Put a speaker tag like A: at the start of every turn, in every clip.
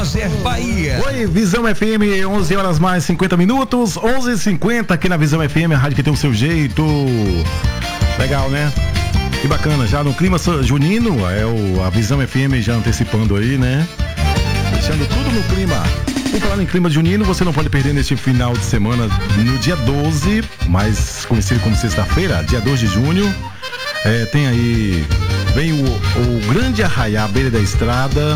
A: Roger Bahia.
B: Oi, Visão FM, 11 horas mais 50 minutos, 11h50 aqui na Visão FM, a rádio que tem o seu jeito. Legal, né? Que bacana, já no clima junino, a Visão FM já antecipando aí, né? Deixando tudo no clima. Por falar em clima junino, você não pode perder neste final de semana, no dia 12, mais conhecido como sexta-feira, dia 2 de junho. Tem aí, vem o grande arraiá à beira da estrada,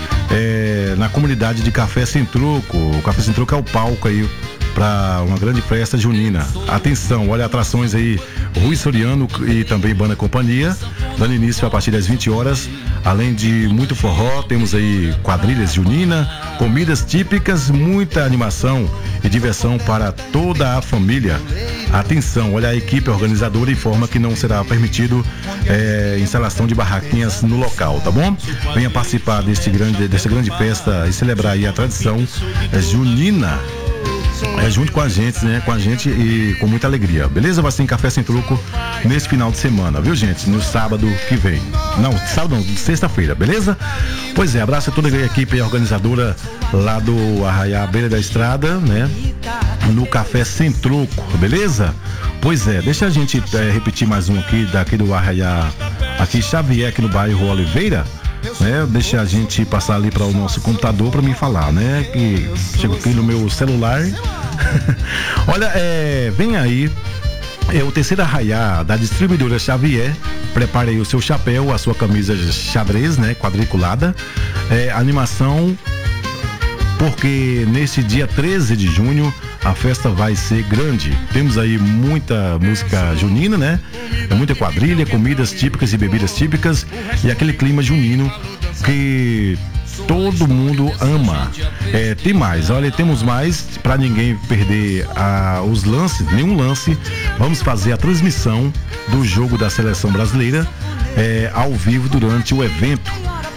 B: na comunidade de Café Sem Troco. O Café Sem Troco é o palco aí para uma grande festa junina. Atenção, olha, atrações aí, Rui Soriano e também Banda Companhia, dando início a partir das 20 horas. Além de muito forró, temos aí quadrilhas junina, comidas típicas, muita animação e diversão para toda a família. Atenção, olha, a equipe organizadora informa que não será permitido instalação de barraquinhas no local, tá bom? Venha participar dessa grande festa e celebrar aí a tradição junina. Junto com a gente, né? Com a gente e com muita alegria. Beleza? Vai ter Café Sem Troco nesse final de semana, viu, gente? No sábado que vem. Não, sábado não, sexta-feira, beleza? Pois é, abraço a toda a equipe organizadora lá do Arraiá à beira da estrada, né? No Café Sem Troco, beleza? Pois é, deixa a gente repetir mais um daqui do Arraiá, aqui Xavier, aqui no bairro Oliveira. Deixa a gente passar ali para o nosso computador para me falar, né? Que chego aqui no meu celular. Olha, vem aí o terceiro arraiá da distribuidora Xavier. Prepare aí o seu chapéu, a sua camisa xadrez, né? Quadriculada. Animação, porque nesse dia 13 de junho a festa vai ser grande. Temos aí muita música junina, né? Muita quadrilha, comidas típicas e bebidas típicas e aquele clima junino que todo mundo ama. Tem mais, olha, temos mais para ninguém perder os lances, nenhum lance. Vamos fazer a transmissão do jogo da seleção brasileira ao vivo durante o evento.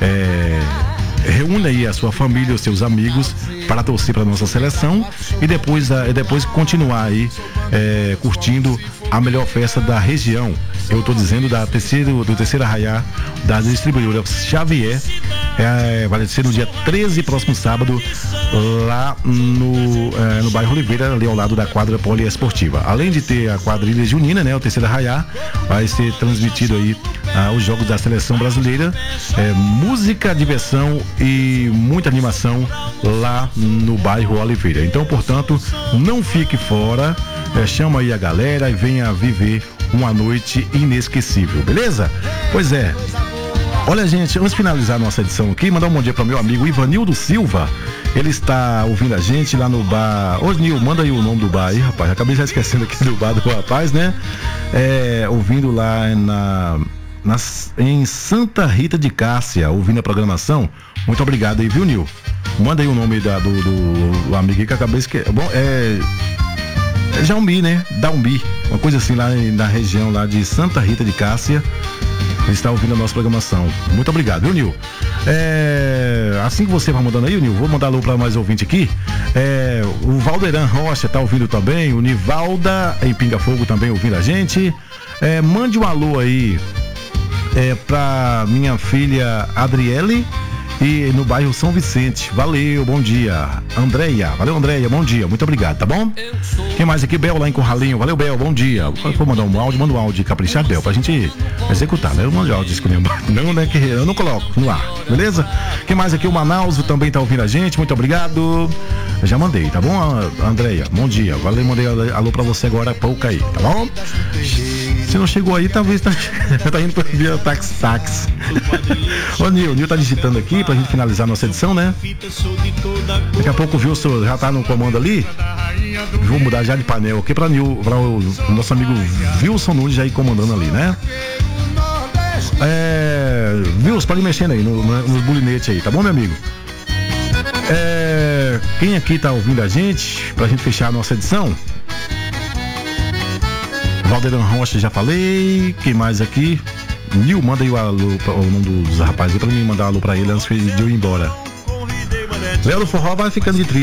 B: Reúna aí a sua família, os seus amigos para torcer para nossa seleção e depois continuar aí curtindo a melhor festa da região. Eu estou dizendo do terceiro arraiá da distribuidora Xavier. Vai ser no dia 13, próximo sábado, lá no bairro Oliveira, ali ao lado da quadra poliesportiva. Além de ter a quadrilha junina, né, o terceiro arraiá, vai ser transmitido aí os jogos da seleção brasileira, música, diversão e muita animação lá no bairro Oliveira. Então, portanto, não fique fora, chama aí a galera e venha viver uma noite inesquecível, beleza? Pois é. Olha, gente, antes de finalizar a nossa edição aqui, mandar um bom dia para meu amigo Ivanildo Silva. Ele está ouvindo a gente lá no bar. Ô, Nil, manda aí o nome do bar aí, rapaz. Acabei já esquecendo aqui do bar do rapaz, né? Ouvindo lá em Santa Rita de Cássia, ouvindo a programação. Muito obrigado aí, viu, Nil? Manda aí o nome do amigo que acabei esquecendo. Bom, Jaumbi, né? Daumbi, uma coisa assim lá na região lá de Santa Rita de Cássia. Ele está ouvindo a nossa programação. Muito obrigado, viu, Nil? Assim que você vai mandando aí, Nil, vou mandar alô para mais ouvinte aqui. O Valderan Rocha está ouvindo também. O Nivalda em Pinga Fogo também ouvindo a gente. Mande um alô aí para minha filha Adriele e no bairro São Vicente. Valeu, bom dia. Andréia, valeu, Andréia, bom dia, muito obrigado, tá bom? Quem mais aqui? Bel lá em Corralinho, valeu, Bel, bom dia. Vou mandar um áudio, manda um áudio caprichado, Bel, pra gente executar, né? Eu mando áudio disponível. Não, né? Que eu não coloco no ar, beleza? Quem mais aqui? O Manaus também tá ouvindo a gente, muito obrigado. Eu já mandei, tá bom, Andréia? Bom dia, valeu, mandei alô pra você agora, pouco aí, tá bom? Se não chegou aí, talvez tá indo pra via táxi. Ô, Nil tá digitando aqui pra gente finalizar a nossa edição, né? Daqui a pouco o Wilson já tá no comando ali. Vou mudar já de painel aqui para o nosso amigo Wilson Nunes já ir comandando ali, né? Wilson, pode ir mexendo aí nos bulinetes aí, tá bom, meu amigo? Quem aqui tá ouvindo a gente pra gente fechar a nossa edição? Valderan Rocha, já falei. Quem mais aqui? Nil, manda aí o nome dos rapazes aí pra mim mandar alô pra ele antes de eu ir embora. Léo do Forró vai ficando de trilha.